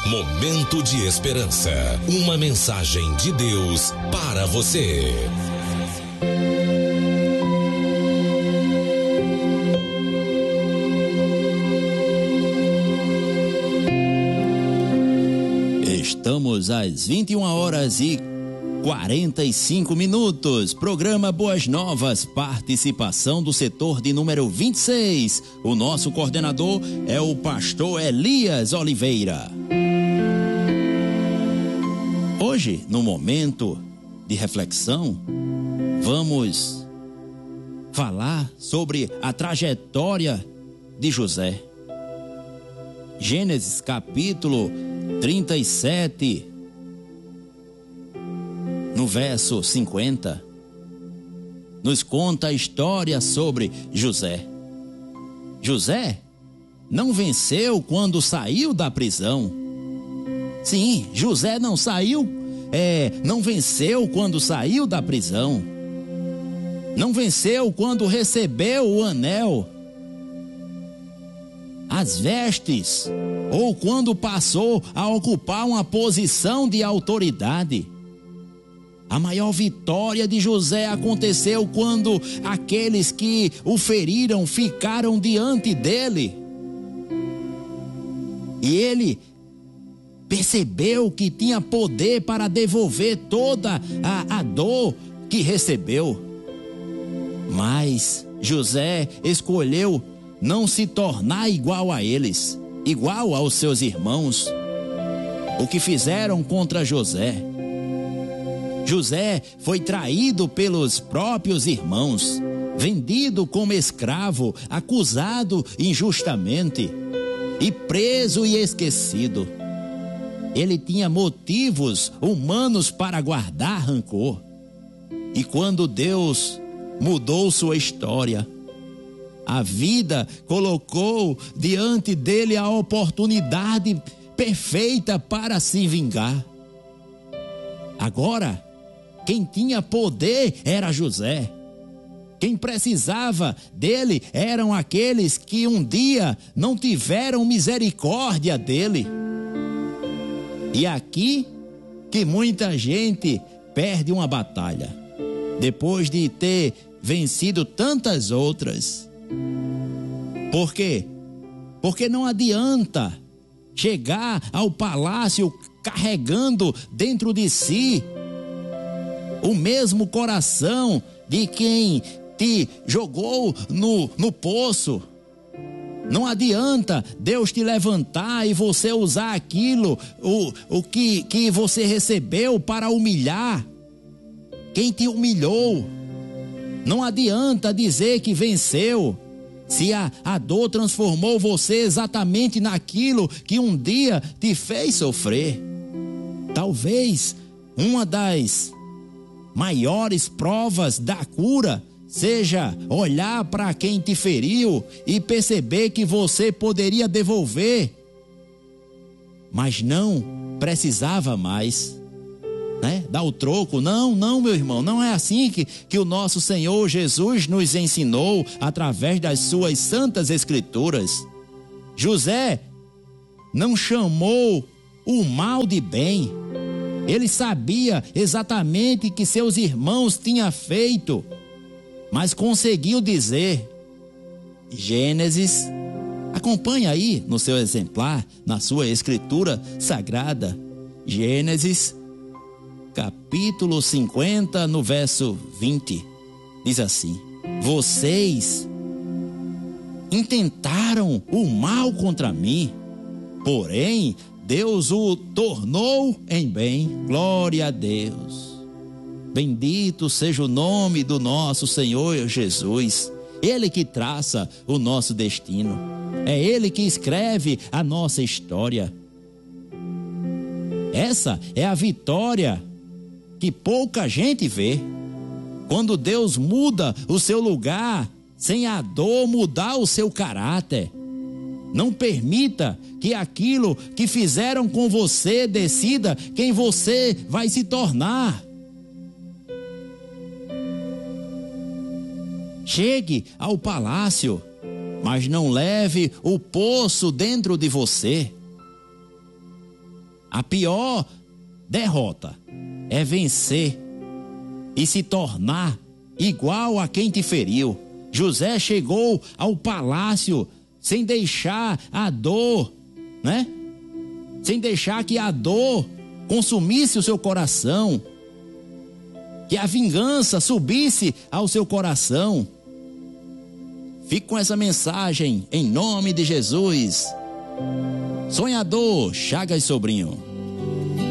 Momento de esperança. Uma mensagem de Deus para você. Estamos às 21h45. Programa Boas Novas, participação do setor de número 26. O nosso coordenador é o pastor Elias Oliveira. Hoje, no momento de reflexão, vamos falar sobre a trajetória de José. Gênesis capítulo 37, no verso 50, nos conta a história sobre José. José não venceu quando saiu da prisão. Sim, José não venceu quando saiu da prisão. Não venceu quando recebeu o anel, as vestes, ou quando passou a ocupar uma posição de autoridade. A maior vitória de José aconteceu quando aqueles que o feriram ficaram diante dele. E ele percebeu que tinha poder para devolver toda a dor que recebeu. Mas José escolheu não se tornar igual a eles, igual aos seus irmãos. O que fizeram contra José? José foi traído pelos próprios irmãos, vendido como escravo, acusado injustamente e preso e esquecido. Ele tinha motivos humanos para guardar rancor. E quando Deus mudou sua história, a vida colocou diante dele a oportunidade perfeita para se vingar. Agora, quem tinha poder era José. Quem precisava dele eram aqueles que um dia não tiveram misericórdia dele. E aqui que muita gente perde uma batalha, depois de ter vencido tantas outras. Por quê? Porque não adianta chegar ao palácio carregando dentro de si o mesmo coração de quem te jogou no poço. Não adianta Deus te levantar e você usar aquilo, o que você recebeu para humilhar quem te humilhou. Não adianta dizer que venceu, se a dor transformou você exatamente naquilo que um dia te fez sofrer. Talvez uma das maiores provas da cura seja olhar para quem te feriu e perceber que você poderia devolver, mas não precisava mais, né? Dar o troco. Não, meu irmão, não é assim que o nosso Senhor Jesus nos ensinou através das suas santas escrituras. José não chamou o mal de bem. Ele sabia exatamente o que seus irmãos tinham feito, mas conseguiu dizer. Gênesis, acompanha aí no seu exemplar, na sua escritura sagrada. Gênesis capítulo 50, no verso 20, diz assim: vocês intentaram o mal contra mim, porém Deus o tornou em bem. Glória a Deus. Bendito seja o nome do nosso Senhor Jesus. Ele que traça o nosso destino. É Ele que escreve a nossa história. Essa é a vitória que pouca gente vê. Quando Deus muda o seu lugar, sem a dor mudar o seu caráter. Não permita que aquilo que fizeram com você decida quem você vai se tornar. Chegue ao palácio, mas não leve o poço dentro de você. A pior derrota é vencer e se tornar igual a quem te feriu. José chegou ao palácio sem deixar a dor, né? Sem deixar que a dor consumisse o seu coração, que a vingança subisse ao seu coração. Fique com essa mensagem em nome de Jesus. Sonhador Chagas Sobrinho.